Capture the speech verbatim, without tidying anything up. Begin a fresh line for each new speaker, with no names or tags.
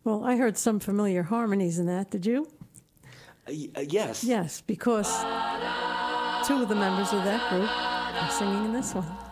Well, I heard some familiar harmonies in that. Did you?
Uh, y- uh, yes.
Yes, because two of the members of that group are singing in this one.